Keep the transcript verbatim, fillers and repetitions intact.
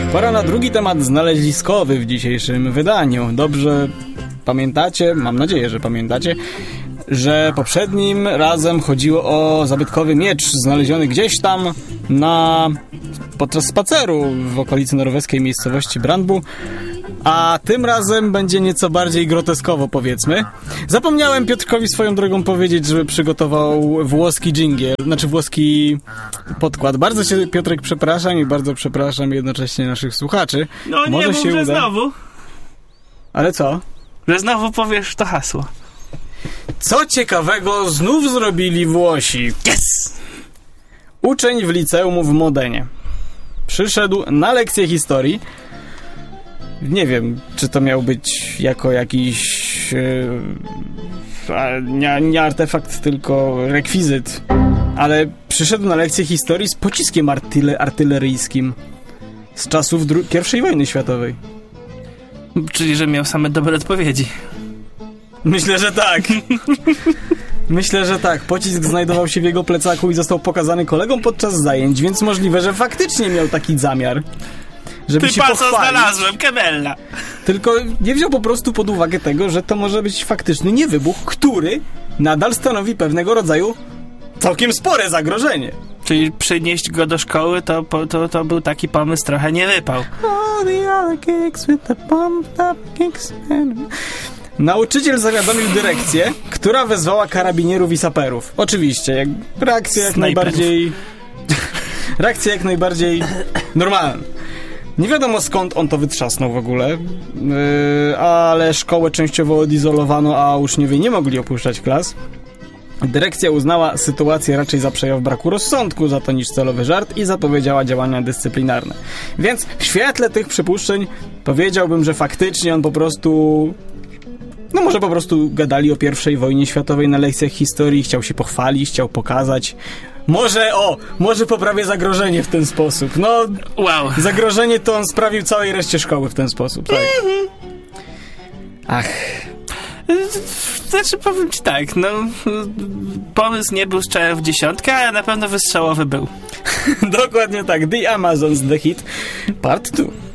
Pora na drugi temat znaleziskowy w dzisiejszym wydaniu. Dobrze pamiętacie, mam nadzieję, że pamiętacie, że poprzednim razem chodziło o zabytkowy miecz znaleziony gdzieś tam na podczas spaceru w okolicy norweskiej miejscowości Brandbu, a tym razem będzie nieco bardziej groteskowo, powiedzmy. Zapomniałem Piotrkowi swoją drogą powiedzieć, żeby przygotował włoski dżingiel, znaczy włoski podkład. Bardzo się, Piotrek, przepraszam i bardzo przepraszam jednocześnie naszych słuchaczy. No nie Może mów, się że uda. znowu. Ale co? Że znowu powiesz to hasło. Co ciekawego znów zrobili Włosi? Yes! Uczeń w liceum w Modenie przyszedł na lekcję historii. Nie wiem, czy to miał być jako jakiś yy, nie, nie artefakt, tylko rekwizyt, ale przyszedł na lekcję historii z pociskiem artyle- artyleryjskim z czasów dru- pierwszej wojny światowej. Czyli, że miał same dobre odpowiedzi. Myślę, że tak. Myślę, że tak. Pocisk znajdował się w jego plecaku i został pokazany kolegom podczas zajęć, więc możliwe, że faktycznie miał taki zamiar, żeby Ty się pa, co pochwalić. znalazłem, Kemella. Tylko nie wziął po prostu pod uwagę tego, że to może być faktyczny niewybuch, który nadal stanowi pewnego rodzaju całkiem spore zagrożenie. Czyli przynieść go do szkoły, to, to, to był taki pomysł trochę nie wypał. All the other kicks with the pumped up kicks and... Nauczyciel zawiadomił dyrekcję, która wezwała karabinierów i saperów. Oczywiście, jak reakcja jak Snajperów. najbardziej... reakcja jak najbardziej normalna. Nie wiadomo, skąd on to wytrzasnął w ogóle, yy, ale szkołę częściowo odizolowano, a uczniowie nie mogli opuszczać klas. Dyrekcja uznała sytuację raczej za przejaw braku rozsądku za to niż celowy żart i zapowiedziała działania dyscyplinarne. Więc w świetle tych przypuszczeń powiedziałbym, że faktycznie on po prostu... No może po prostu gadali o pierwszej wojnie światowej na lekcjach historii, chciał się pochwalić, chciał pokazać. Może, o, może poprawię zagrożenie w ten sposób. No, Wow. zagrożenie to on sprawił całej reszcie szkoły w ten sposób, tak. Ach... Znaczy, powiem ci tak, no pomysł nie był strzałem w dziesiątkę, ale na pewno wystrzałowy był. Dokładnie tak. The Amazons, The Hit, Part dwa.